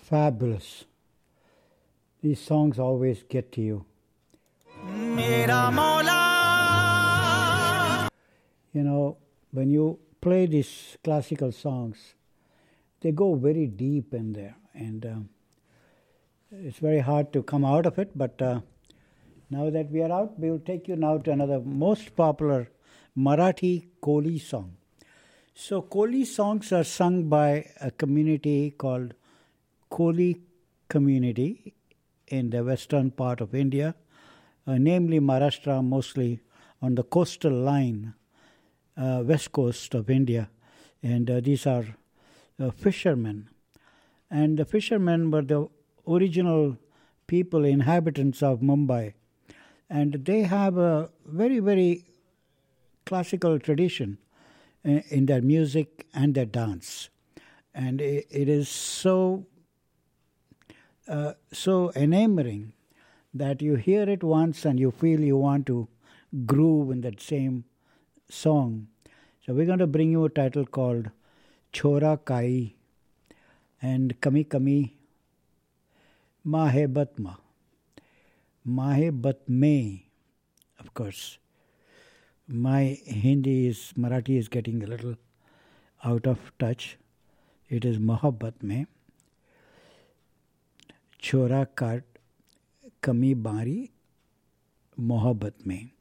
Fabulous. These songs always get to you. You know, when you play these classical songs, they go very deep in there, and it's very hard to come out of it. But now that we are out, we will take you now to another most popular Marathi Koli song. So Koli songs are sung by a community called Koli community in the western part of India, namely Maharashtra, mostly on the coastal line, west coast of India. And these are fishermen. And the fishermen were the original people, inhabitants of Mumbai. And they have a very, very classical tradition in their music and their dance. And it is so enamoring that you hear it once and you feel you want to groove in that same song. So we're going to bring you a title called Chora Kai and Kami Kami Mahe Batma. Mahe Batme, of course. My Marathi is getting a little out of touch. It is Mohabbat Mein. Chora Kat Kami Bari Mohabbat Mein.